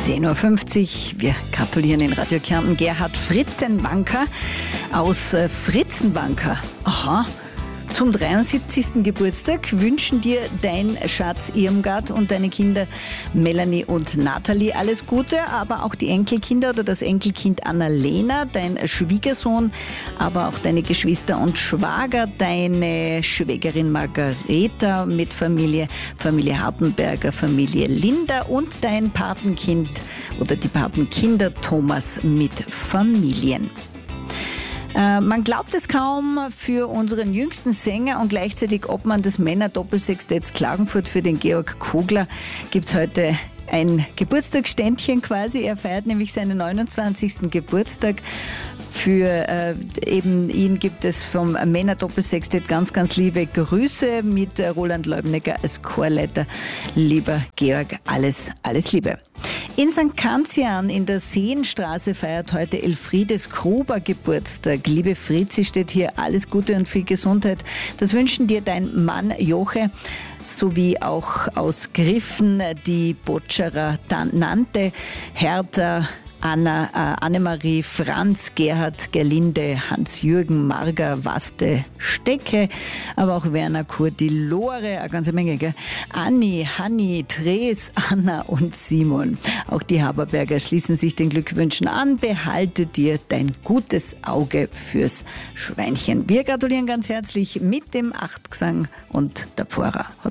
10.50 Uhr. Wir gratulieren in Radio Kärnten Gerhard Fritzenwanker aus Fritzenwanker. Aha. Zum 73. Geburtstag wünschen dir dein Schatz Irmgard und deine Kinder Melanie und Nathalie alles Gute, aber auch die Enkelkinder oder das Enkelkind Annalena, dein Schwiegersohn, aber auch deine Geschwister und Schwager, deine Schwägerin Margareta mit Familie Hartenberger, Familie Linder und dein Patenkind oder die Patenkinder Thomas mit Familien. Man glaubt es kaum, für unseren jüngsten Sänger und gleichzeitig Obmann des Männer-Doppelsextetts Klagenfurt für den Georg Kogler gibt es heute ein Geburtstagsständchen quasi. Er feiert nämlich seinen 29. Geburtstag. Für eben ihn gibt es vom Männer-Doppelsextett ganz, ganz liebe Grüße mit Roland Leubnecker als Chorleiter. Lieber Georg, alles Liebe. In St. Kanzian in der Seenstraße feiert heute Elfriedes Gruber Geburtstag. Liebe Fritzi, steht hier alles Gute und viel Gesundheit. Das wünschen dir dein Mann Joche sowie auch aus Griffen die Botscherer Nante, Hertha, Anna, Annemarie, Franz, Gerhard, Gerlinde, Hans-Jürgen, Marga, Waste, Stecke, aber auch Werner, Kurti, Lore, eine ganze Menge, gell? Anni, Hanni, Dres, Anna und Simon. Auch die Haberberger schließen sich den Glückwünschen an. Behalte dir dein gutes Auge fürs Schweinchen. Wir gratulieren ganz herzlich mit dem Achtgesang und der Pfarrer hat